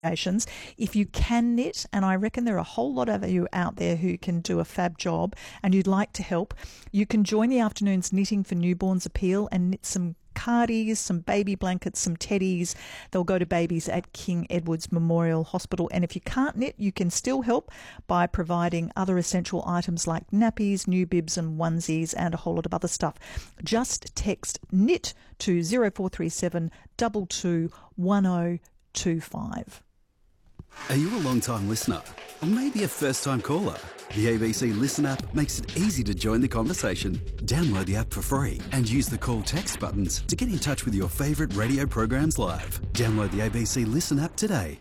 If you can knit, and I reckon there are a whole lot of you out there who can do a fab job and you'd like to help, you can join the Afternoons Knitting for Newborns appeal and knit some cardies, some baby blankets, some teddies. They'll go to babies at King Edward's Memorial Hospital. And if you can't knit, you can still help by providing other essential items like nappies, new bibs and onesies and a whole lot of other stuff. Just text KNIT to 0437 22 1025. Are you a long-time listener? Or maybe a first-time caller? The ABC Listen app makes it easy to join the conversation. Download the app for free and use the call text buttons to get in touch with your favourite radio programs live. Download the ABC Listen app today.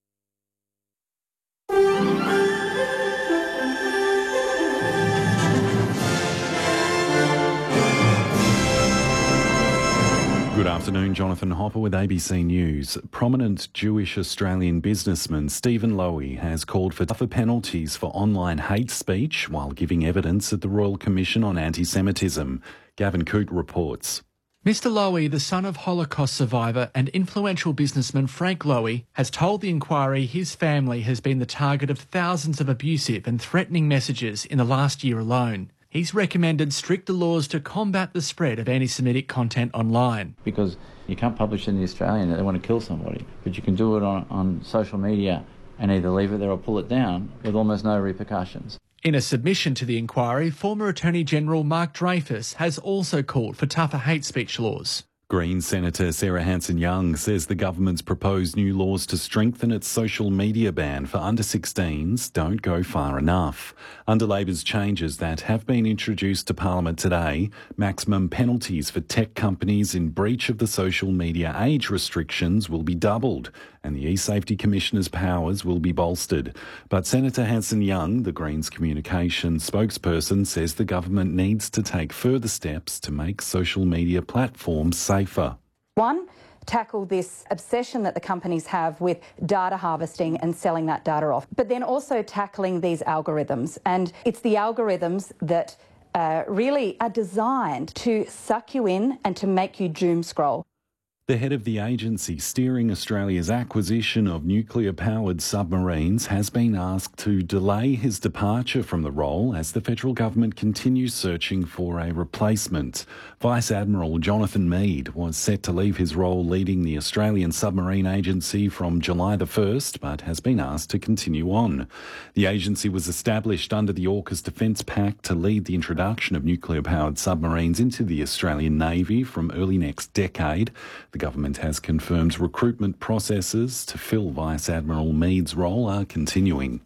Good afternoon, Jonathan Hopper with ABC News. Prominent Jewish Australian businessman Stephen Lowy has called for tougher penalties for online hate speech while giving evidence at the Royal Commission on Anti-Semitism. Gavin Coote reports. Mr Lowy, the son of Holocaust survivor and influential businessman Frank Lowy, has told the inquiry his family has been the target of thousands of abusive and threatening messages in the last year alone. He's recommended stricter laws to combat the spread of anti-Semitic content online. Because you can't publish in The Australian that they want to kill somebody, but you can do it on social media and either leave it there or pull it down with almost no repercussions. In a submission to the inquiry, former Attorney General Mark Dreyfus has also called for tougher hate speech laws. Greens Senator Sarah Hanson-Young says the government's proposed new laws to strengthen its social media ban for under-16s don't go far enough. Under Labor's changes that have been introduced to Parliament today, maximum penalties for tech companies in breach of the social media age restrictions will be doubled and the eSafety Commissioner's powers will be bolstered. But Senator Hanson-Young, the Greens communications spokesperson, says the government needs to take further steps to make social media platforms safer. One, tackle this obsession that the companies have with data harvesting and selling that data off, but then also tackling these algorithms. And it's the algorithms that really are designed to suck you in and to make you doom scroll. The head of the agency steering Australia's acquisition of nuclear-powered submarines has been asked to delay his departure from the role as the federal government continues searching for a replacement. Vice Admiral Jonathan Mead was set to leave his role leading the Australian Submarine Agency from July the 1st, but has been asked to continue on. The agency was established under the AUKUS Defence Pact to lead the introduction of nuclear-powered submarines into the Australian Navy from early next decade. The government has confirmed recruitment processes to fill Vice Admiral Mead's role are continuing.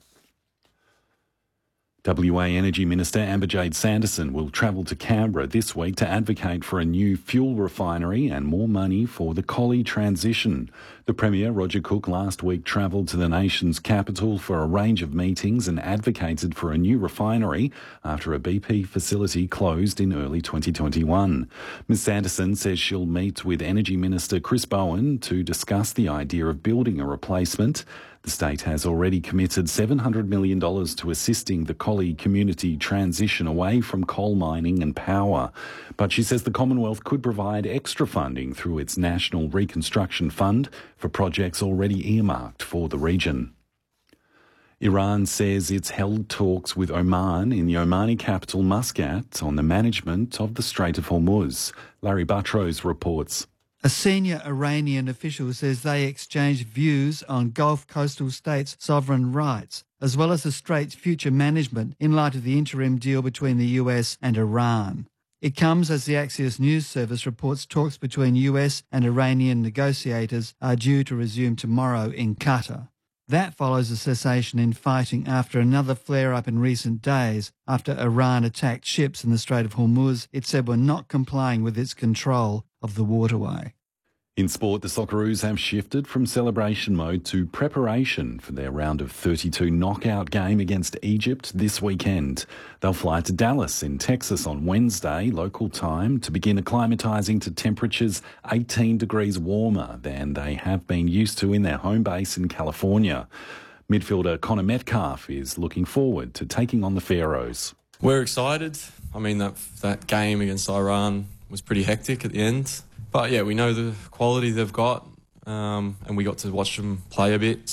WA Energy Minister Amber-Jade Sanderson will travel to Canberra this week to advocate for a new fuel refinery and more money for the Collie transition. The Premier, Roger Cook, last week travelled to the nation's capital for a range of meetings and advocated for a new refinery after a BP facility closed in early 2021. Ms Sanderson says she'll meet with Energy Minister Chris Bowen to discuss the idea of building a replacement. The state has already committed $700 million to assisting the Collie community transition away from coal mining and power. But she says the Commonwealth could provide extra funding through its National Reconstruction Fund for projects already earmarked for the region. Iran says it's held talks with Oman in the Omani capital Muscat on the management of the Strait of Hormuz. Larry Buttrose reports. A senior Iranian official says they exchanged views on Gulf coastal states' sovereign rights, as well as the strait's future management in light of the interim deal between the US and Iran. It comes as the Axios News Service reports talks between US and Iranian negotiators are due to resume tomorrow in Qatar. That follows a cessation in fighting after another flare-up in recent days after Iran attacked ships in the Strait of Hormuz it said were not complying with its control of the waterway. In sport, the Socceroos have shifted from celebration mode to preparation for their round of 32 knockout game against Egypt this weekend. They'll fly to Dallas in Texas on Wednesday, local time, to begin acclimatising to temperatures 18 degrees warmer than they have been used to in their home base in California. Midfielder Connor Metcalf is looking forward to taking on the Pharaohs. We're excited. I mean, that game against Iran was pretty hectic at the end. But yeah, we know the quality they've got, and we got to watch them play a bit.